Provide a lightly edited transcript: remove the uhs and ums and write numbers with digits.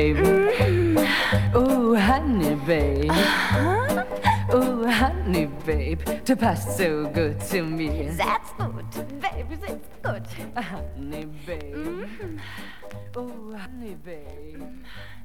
Oh, honey, babe. Oh, honey, babe, to pass so good to me. That's good, baby, that's good. Honey, babe. Oh, honey, babe.